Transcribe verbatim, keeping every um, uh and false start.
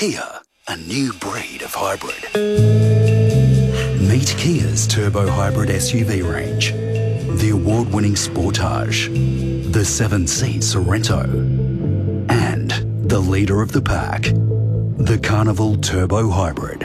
Kia, a new breed of hybrid. Meet Kia's turbo hybrid S U V range, the award-winning Sportage, the seven-seat Sorento, and the leader of the pack, the Carnival Turbo Hybrid.